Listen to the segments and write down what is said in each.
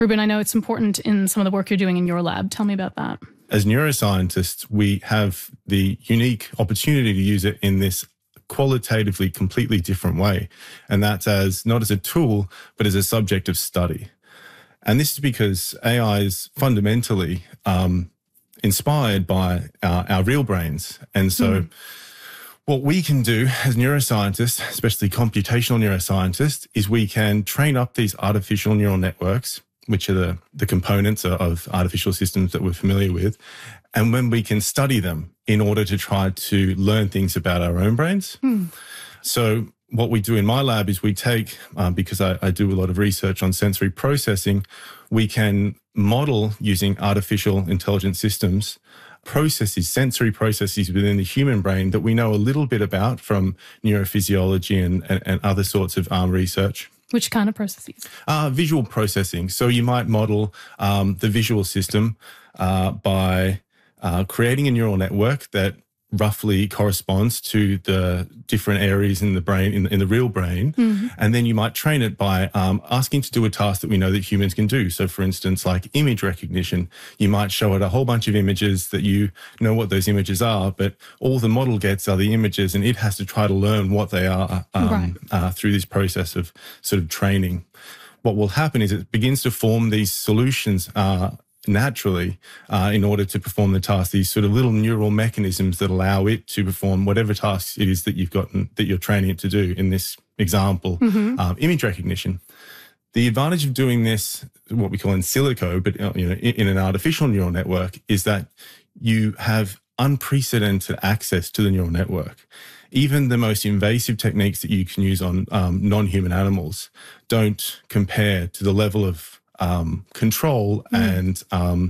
Ruben, I know it's important in some of the work you're doing in your lab. Tell me about that. As neuroscientists, we have the unique opportunity to use it in this qualitatively completely different way. And that's as not as a tool, but as a subject of study. And this is because AI is fundamentally inspired by our real brains. And so what we can do as neuroscientists, especially computational neuroscientists, is we can train up these artificial neural networks, which are the components of artificial systems that we're familiar with. And when we can study them in order to try to learn things about our own brains. So what we do in my lab is we take, because I do a lot of research on sensory processing, we can model using artificial intelligence systems sensory processes within the human brain that we know a little bit about from neurophysiology and other sorts of research. Which kind of processes? Visual processing. So you might model the visual system by creating a neural network that roughly corresponds to the different areas in the brain, in the real brain. And then you might train it by asking to do a task that we know that humans can do. So for instance, like image recognition, you might show it a whole bunch of images that you know what those images are, but all the model gets are the images and it has to try to learn what they are through this process of sort of training. What will happen is it begins to form these solutions naturally in order to perform the task, these sort of little neural mechanisms that allow it to perform whatever tasks it is that you're training it to do. In this example, image recognition. The advantage of doing this, what we call in silico, but in an artificial neural network, is that you have unprecedented access to the neural network. Even the most invasive techniques that you can use on non-human animals don't compare to the level of control and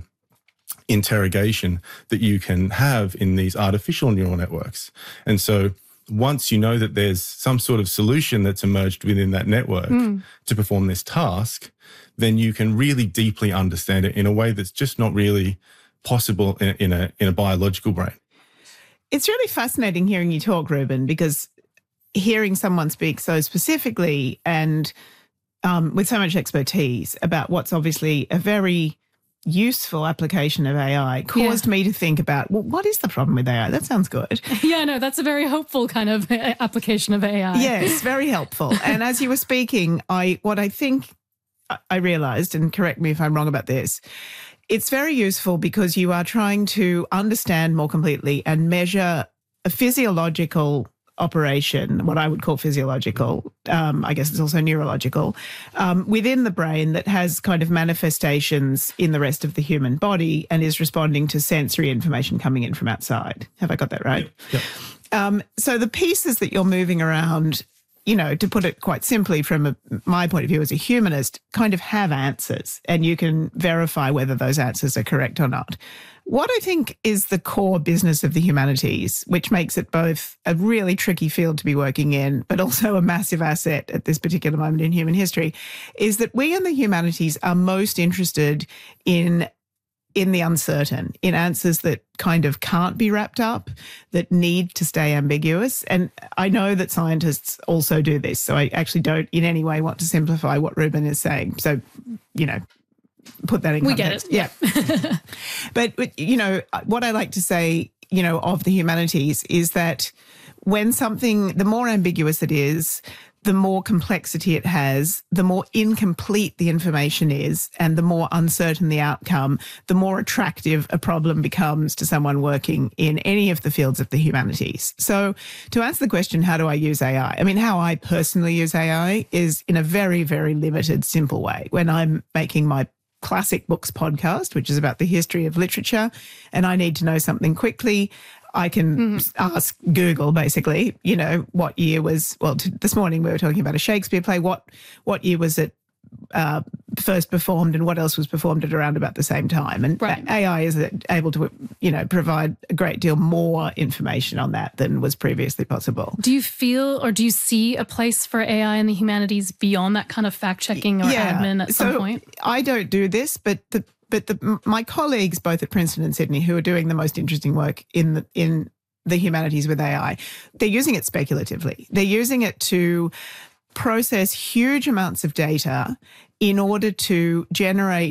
interrogation that you can have in these artificial neural networks. And so once you know that there's some sort of solution that's emerged within that network to perform this task, then you can really deeply understand it in a way that's just not really possible in a biological brain. It's really fascinating hearing you talk, Ruben, because hearing someone speak so specifically and with so much expertise about what's obviously a very useful application of AI caused me to think about, well, what is the problem with AI? That sounds good. Yeah, no, that's a very hopeful kind of application of AI. Yes, very helpful. And as you were speaking, what I think I realized, and correct me if I'm wrong about this, it's very useful because you are trying to understand more completely and measure a physiological operation, what I would call physiological, I guess it's also neurological, within the brain that has kind of manifestations in the rest of the human body and is responding to sensory information coming in from outside. Have I got that right? Yep. So the pieces that you're moving around, to put it quite simply from my point of view as a humanist, kind of have answers and you can verify whether those answers are correct or not. What I think is the core business of the humanities, which makes it both a really tricky field to be working in, but also a massive asset at this particular moment in human history, is that we in the humanities are most interested in the uncertain, in answers that kind of can't be wrapped up, that need to stay ambiguous. And I know that scientists also do this, so I actually don't in any way want to simplify what Ruben is saying. So, put that in context. We get it. Yeah. But, what I like to say, of the humanities is that when something, the more ambiguous it is, the more complexity it has, the more incomplete the information is, and the more uncertain the outcome, the more attractive a problem becomes to someone working in any of the fields of the humanities. So to answer the question, how do I use AI? I mean, how I personally use AI is in a very, very limited, simple way. When I'm making my Classic Books podcast, which is about the history of literature, and I need to know something quickly, I can ask Google, basically, what year was, this morning we were talking about a Shakespeare play, what year was it first performed and what else was performed at around about the same time. And AI is able to, provide a great deal more information on that than was previously possible. Do you feel or do you see a place for AI in the humanities beyond that kind of fact-checking or admin at some point? I don't do this, but my colleagues both at Princeton and Sydney who are doing the most interesting work in the humanities with AI, they're using it speculatively. They're using it to process huge amounts of data in order to generate